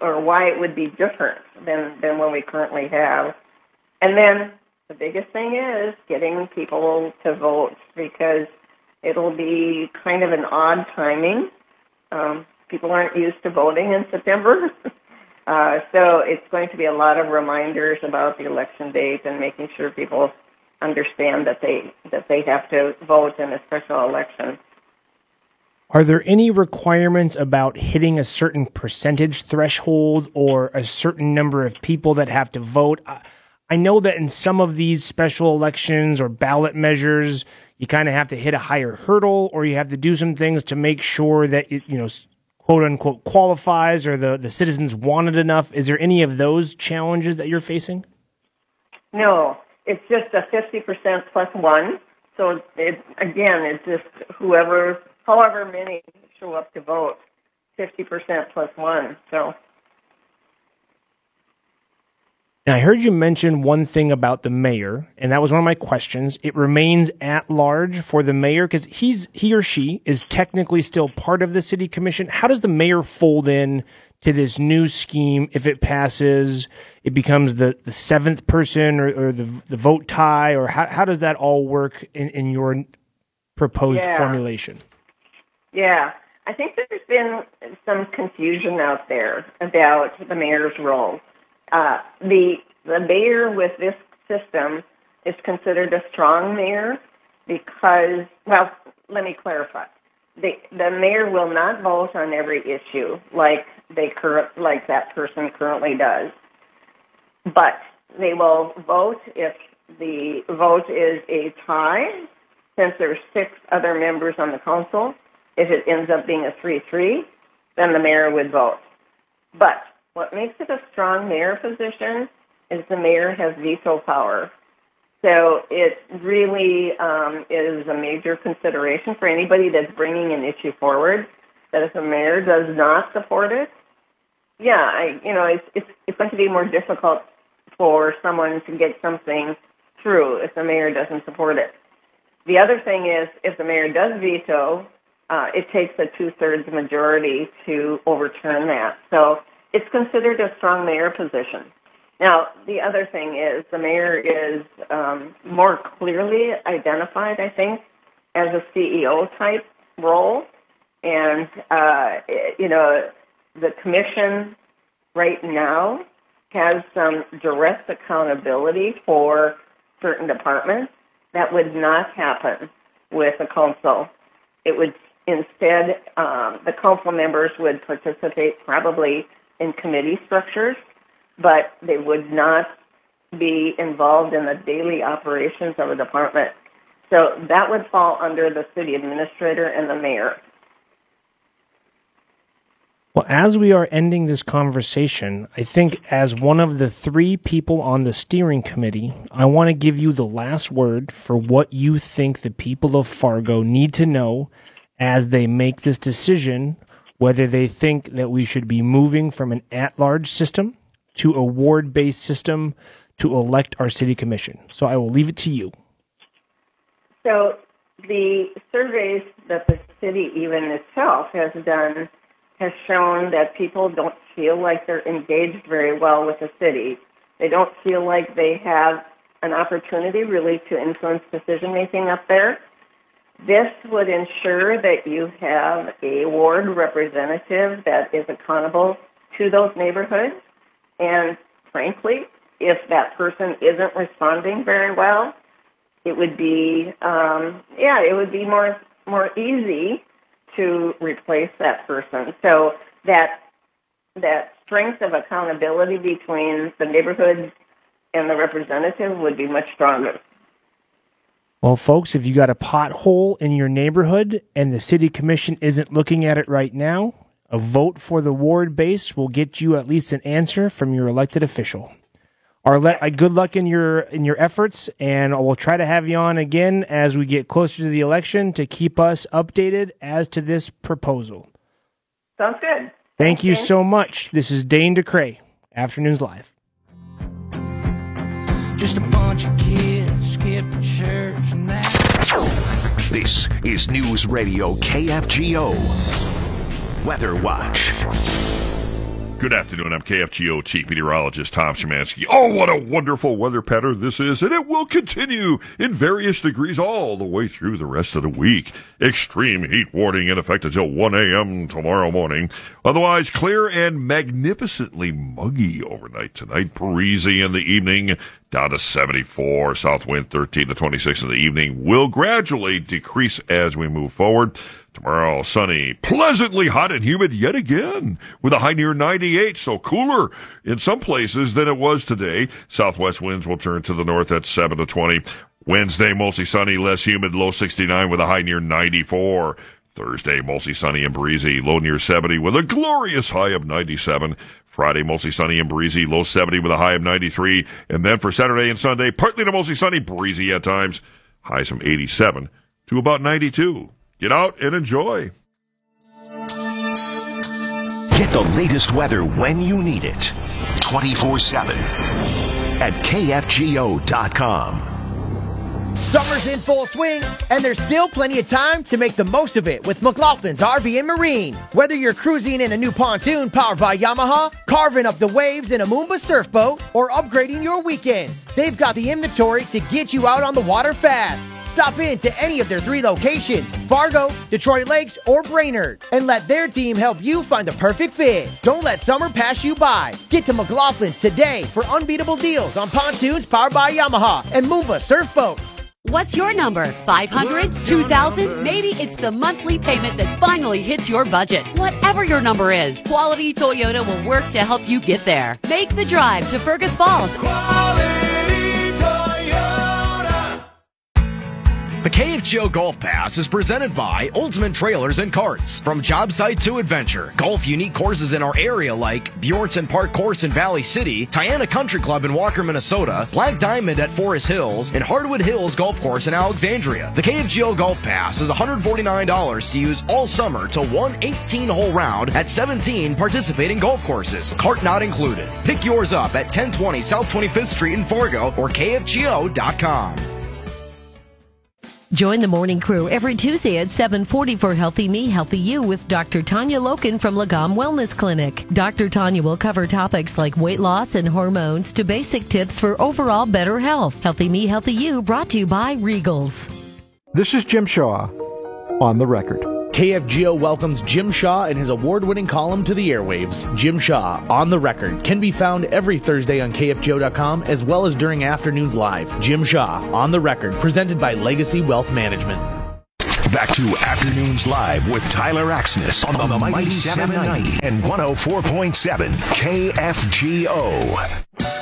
or why it would be different than what we currently have. And then the biggest thing is getting people to vote, because it'll be kind of an odd timing. People aren't used to voting in September. So it's going to be a lot of reminders about the election date and making sure people understand that they have to vote in a special election. Are there any requirements about hitting a certain percentage threshold or a certain number of people that have to vote? I know that in some of these special elections or ballot measures, you kind of have to hit a higher hurdle, or you have to do some things to make sure that it, quote unquote, qualifies, or the citizens want it enough. Is there any of those challenges that you're facing? No, it's just a 50% plus one. So it's just however many show up to vote, 50% plus one. So. Now, I heard you mention one thing about the mayor, and that was one of my questions. It remains at large for the mayor because he or she is technically still part of the city commission. How does the mayor fold in to this new scheme if it passes? It becomes the seventh person or the vote tie, or how does that all work in your proposed formulation? Yeah, I think there's been some confusion out there about the mayor's role. The mayor with this system is considered a strong mayor because, well, let me clarify. The mayor will not vote on every issue like that person currently does, but they will vote if the vote is a tie, since there's 6 other members on the council. If it ends up being a 3-3, then the mayor would vote. But what makes it a strong mayor position is the mayor has veto power. So it really is a major consideration for anybody that's bringing an issue forward, that if the mayor does not support it, it's going to be more difficult for someone to get something through if the mayor doesn't support it. The other thing is, if the mayor does veto, it takes a 2/3 majority to overturn that. So it's considered a strong mayor position. Now, the other thing is the mayor is more clearly identified, I think, as a CEO-type role. And, the commission right now has some direct accountability for certain departments. That would not happen with the council. It would instead, the council members would participate probably in committee structures, but they would not be involved in the daily operations of a department. So that would fall under the city administrator and the mayor. Well, as we are ending this conversation, I think as one of the 3 people on the steering committee, I want to give you the last word for what you think the people of Fargo need to know as they make this decision, whether they think that we should be moving from an at-large system to a ward-based system to elect our city commission. So I will leave it to you. So the surveys that the city even itself has done has shown that people don't feel like they're engaged very well with the city. They don't feel like they have an opportunity really to influence decision-making up there. This would ensure that you have a ward representative that is accountable to those neighborhoods. And frankly, if that person isn't responding very well, it would be, more easy to replace that person. So that strength of accountability between the neighborhoods and the representative would be much stronger. Well, folks, if you got a pothole in your neighborhood and the city commission isn't looking at it right now, a vote for the ward base will get you at least an answer from your elected official. Arlette, good luck in your efforts, and we'll try to have you on again as we get closer to the election to keep us updated as to this proposal. Sounds good. Thank you so much. This is Dane DeCray, Afternoons Live. Just a bunch of kids skip church and that. This is News Radio KFGO Weather Watch. Good afternoon. I'm KFGO Chief Meteorologist Tom Szymanski. Oh, what a wonderful weather pattern this is, and it will continue in various degrees all the way through the rest of the week. Extreme heat warning in effect until 1 a.m. tomorrow morning. Otherwise, clear and magnificently muggy overnight tonight. Breezy in the evening, down to 74. South wind 13 to 26 in the evening. Will gradually decrease as we move forward. Tomorrow, sunny, pleasantly hot and humid yet again, with a high near 98, so cooler in some places than it was today. Southwest winds will turn to the north at 7 to 20. Wednesday, mostly sunny, less humid, low 69 with a high near 94. Thursday, mostly sunny and breezy, low near 70 with a glorious high of 97. Friday, mostly sunny and breezy, low 70 with a high of 93. And then for Saturday and Sunday, partly to mostly sunny, breezy at times, highs from 87 to about 92. Get out and enjoy. Get the latest weather when you need it. 24/7 at KFGO.com. Summer's in full swing, and there's still plenty of time to make the most of it with McLaughlin's RV and Marine. Whether you're cruising in a new pontoon powered by Yamaha, carving up the waves in a Moomba surfboat, or upgrading your weekends, they've got the inventory to get you out on the water fast. Stop in to any of their 3 locations, Fargo, Detroit Lakes, or Brainerd, and let their team help you find the perfect fit. Don't let summer pass you by. Get to McLaughlin's today for unbeatable deals on pontoons powered by Yamaha and Moomba surfboats. What's your number? 500? 2,000? Maybe it's the monthly payment that finally hits your budget. Whatever your number is, Quality Toyota will work to help you get there. Make the drive to Fergus Falls. The KFGO Golf Pass is presented by Ultimate Trailers and Carts. From job site to adventure, golf unique courses in our area like Bjornson Park Course in Valley City, Tiana Country Club in Walker, Minnesota, Black Diamond at Forest Hills, and Hardwood Hills Golf Course in Alexandria. The KFGO Golf Pass is $149 to use all summer to one 18-hole round at 17 participating golf courses. Cart not included. Pick yours up at 1020 South 25th Street in Fargo or KFGO.com. Join the morning crew every Tuesday at 7:40 for Healthy Me, Healthy You with Dr. Tanya Loken from Lagom Wellness Clinic. Dr. Tanya will cover topics like weight loss and hormones to basic tips for overall better health. Healthy Me, Healthy You brought to you by Regals. This is Jim Shaw on the record. KFGO welcomes Jim Shaw and his award-winning column to the airwaves. Jim Shaw, On the Record, can be found every Thursday on KFGO.com as well as during afternoons live. Jim Shaw, On the Record, presented by Legacy Wealth Management. Back to Afternoons Live with Tyler Axness on the Mighty 790 and 104.7 KFGO.